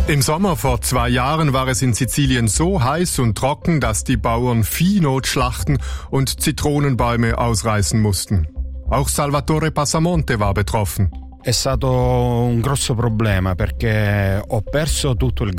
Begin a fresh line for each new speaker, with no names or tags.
Im Sommer vor 2 Jahren war es in Sizilien so heiß und trocken, dass die Bauern Vieh schlachten und Zitronenbäume ausreißen mussten. Auch Salvatore Passamonte war betroffen.
È stato un grosso problema perché ho perso tutto il